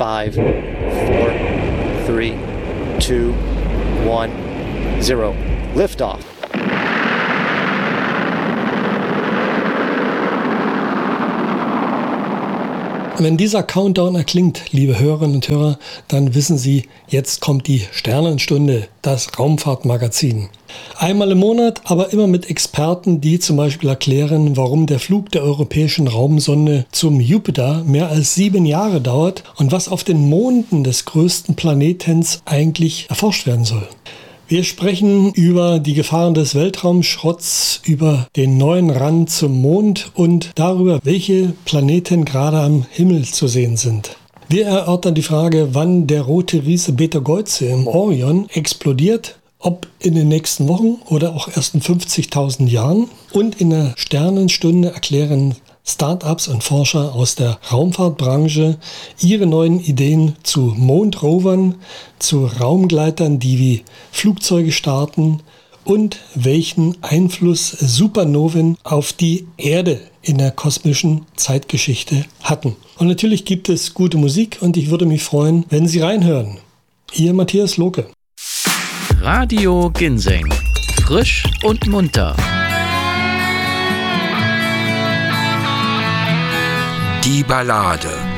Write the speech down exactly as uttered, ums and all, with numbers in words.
five, four, three, two, one, zero. Liftoff. Wenn dieser Countdown erklingt, liebe Hörerinnen und Hörer, dann wissen Sie, jetzt kommt die Sternenstunde, das Raumfahrtmagazin. Einmal im Monat, aber immer mit Experten, die zum Beispiel erklären, warum der Flug der europäischen Raumsonde zum Jupiter mehr als sieben Jahre dauert und was auf den Monden des größten Planetens eigentlich erforscht werden soll. Wir sprechen über die Gefahren des Weltraumschrotts, über den neuen Rand zum Mond und darüber, welche Planeten gerade am Himmel zu sehen sind. Wir erörtern die Frage, wann der rote Riese Betelgeuse im Orion explodiert, ob in den nächsten Wochen oder auch erst in fünfzigtausend Jahren. Und in der Sternenstunde erklären Start-ups und Forscher aus der Raumfahrtbranche ihre neuen Ideen zu Mondrovern, zu Raumgleitern, die wie Flugzeuge starten und welchen Einfluss Supernoven auf die Erde in der kosmischen Zeitgeschichte hatten. Und natürlich gibt es gute Musik und ich würde mich freuen, wenn Sie reinhören. Ihr Matthias Lohke. Radio Ginseng. Frisch und munter. Die Ballade.